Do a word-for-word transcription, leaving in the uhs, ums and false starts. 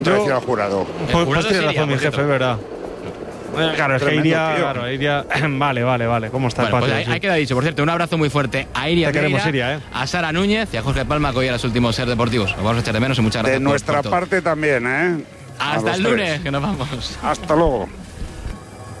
Yo decía al jurado. Pues, pues tiene razón mi jefe, ¿verdad? Claro, es que iría, claro, iría. Vale, vale, vale. ¿Cómo está bueno, el patio? pues ahí, sí. ahí queda dicho. Por cierto, un abrazo muy fuerte a Iria Te queremos, Vieira, Iria, ¿eh? a Sara Núñez y a Jorge Palma, que hoy a los últimos Ser Deportivos. Nos vamos a echar de menos y muchas gracias. De por- nuestra por todo. parte también, ¿eh? A Hasta los el tres. lunes, que nos vamos. Hasta luego.